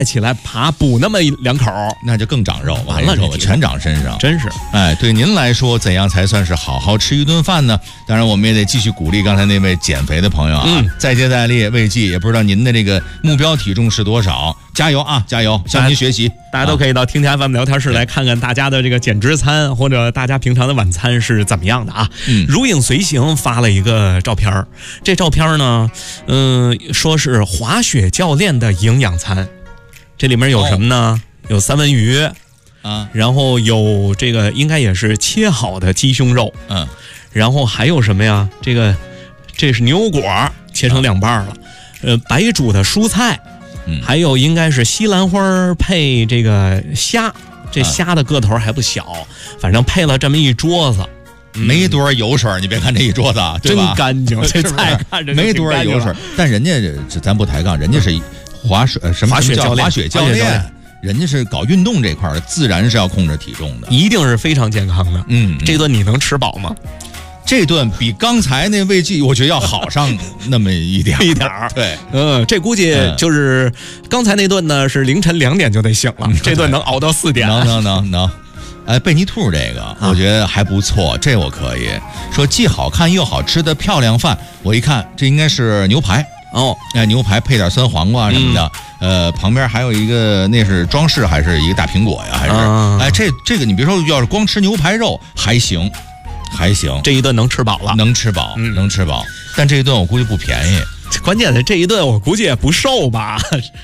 起来爬补那么2口， 那就更长肉， 完了全长身上， 真是。 哎，对您来说，怎样才算是好好吃一顿饭呢？当然，我们也得继续鼓励刚才那位减肥的朋友啊，再接再厉，未济。也不知道您的这个目标体重是多少，加油啊，加油！向您学习。 大家都可以到听天 FM 聊天室来看看大家的这个减脂餐，或者大家平常的晚餐是怎么样的啊？如影随形发了一个照片，这照片呢，说是滑雪教练的营养餐。这里面有什么呢？有三文鱼啊， 然后有这个应该也是切好的鸡胸肉，然后还有什么呀？这是牛果切成2半了，白煮的蔬菜，还有应该是西兰花配这个虾，这虾的个头还不小，反正配了这么一桌子。 没多少油水，你别看这一桌子， 真干净，这菜看着没多少油水，但人家咱不抬杠，人家是滑雪教练，人家是搞运动这块的，自然是要控制体重的， 一定是非常健康的。这顿你能吃饱吗？ 这顿比刚才那味剂我觉得要好上那么一点儿。对， 这估计就是刚才那顿呢是凌晨2点就得醒了，这顿能熬到4点。 能。哎，贝尼兔这个我觉得还不错，这我可以说既好看又好吃的漂亮饭。我一看这应该是牛排牛排配点酸黄瓜什么的，旁边还有一个那是装饰还是一个大苹果呀？还是这个你别说，要是光吃牛排肉还行， 这一顿能吃饱了， 能吃饱，但这一顿我估计不便宜。 关键的这一顿我估计也不瘦吧。